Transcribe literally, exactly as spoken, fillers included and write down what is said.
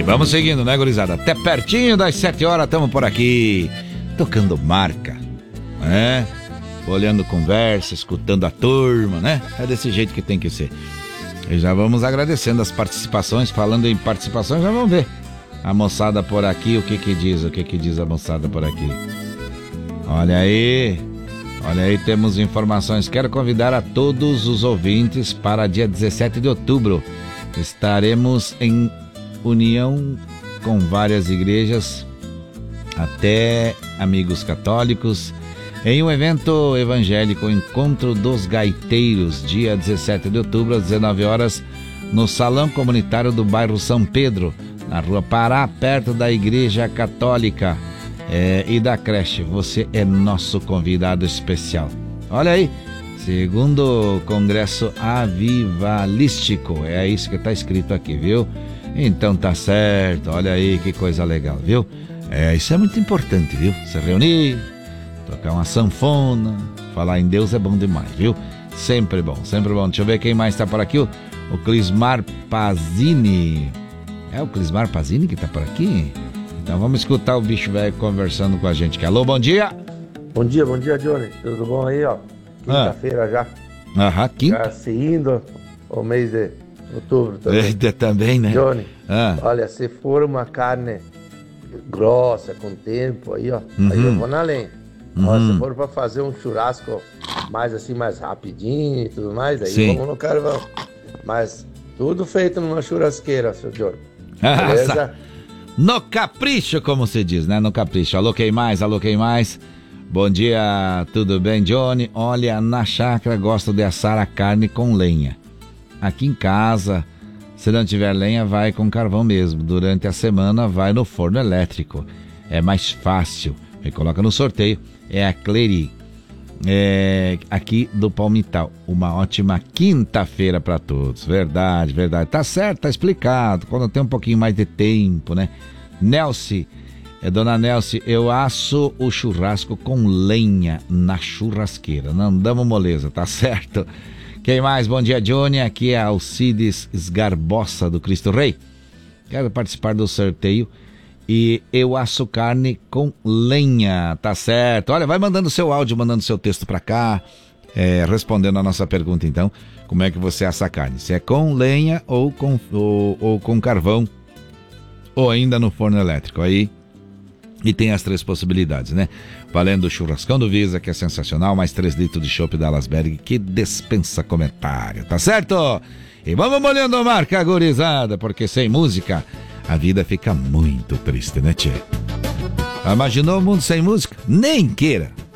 Vamos seguindo, né, gurizada? Até pertinho das sete horas estamos por aqui, tocando marca, né? Olhando conversa, escutando a turma, né? É desse jeito que tem que ser. E já vamos agradecendo as participações. Falando em participações, já vamos ver a moçada por aqui, o que que diz, o que que diz a moçada por aqui. Olha aí, olha aí, temos informações. Quero convidar a todos os ouvintes para dia dezessete de outubro. Estaremos em união com várias igrejas, até amigos católicos, em um evento evangélico, Encontro dos Gaiteiros, dia dezessete de outubro, às dezenove horas, no Salão Comunitário do bairro São Pedro, na Rua Pará, perto da Igreja Católica é, e da creche. Você é nosso convidado especial. Olha aí, segundo o Congresso Avivalístico, é isso que está escrito aqui, viu? Então tá certo, olha aí que coisa legal, viu? É, isso é muito importante, viu? Se reunir, tocar uma sanfona, falar em Deus é bom demais, viu? Sempre bom, sempre bom. Deixa eu ver quem mais tá por aqui. O, o Clismar Pazini. É o Clismar Pazini que tá por aqui? Então vamos escutar o bicho velho conversando com a gente. Alô, bom dia! Bom dia, bom dia, Johnny. Tudo bom aí, ó? Quinta-feira ah. já. Aham, quinta. Já se indo o mês de outubro também. Eita, também, né? Johnny, ah. olha, se for uma carne grossa, com tempo, aí, ó, uhum. aí eu vou na lenha. Uhum. Ó, se for pra fazer um churrasco mais assim, mais rapidinho e tudo mais, aí Sim. vamos no carvão. Mas tudo feito numa churrasqueira, seu Johnny. Beleza? No capricho, como se diz, né? No capricho. Alô, quem mais? Alô, quem mais? Bom dia, tudo bem, Johnny? Olha, na chácara gosto de assar a carne com lenha. Aqui em casa, se não tiver lenha, vai com carvão mesmo. Durante a semana, vai no forno elétrico. É mais fácil. Me coloca no sorteio. É a Cleri, é, aqui do Palmital. Uma ótima quinta-feira para todos. Verdade, verdade. Tá certo, tá explicado. Quando tem um pouquinho mais de tempo, né? Nelce, é, dona Nelce, eu asso o churrasco com lenha na churrasqueira. Não damos moleza, tá certo? Quem mais? Bom dia, Johnny. Aqui é Alcides Esgarbosa do Cristo Rei. Quero participar do sorteio e eu asso carne com lenha, tá certo? Olha, vai mandando seu áudio, mandando seu texto pra cá, é, respondendo a nossa pergunta então, como é que você assa a carne? Se é com lenha ou com, ou, ou com carvão, ou ainda no forno elétrico, aí... E tem as três possibilidades, né? Valendo o churrascão do Visa, que é sensacional, mais três litros de chopp da Lasberg, que dispensa comentário, tá certo? E vamos molhando a marca, gurizada, porque sem música a vida fica muito triste, né, tchê? Imaginou o mundo sem música? Nem queira!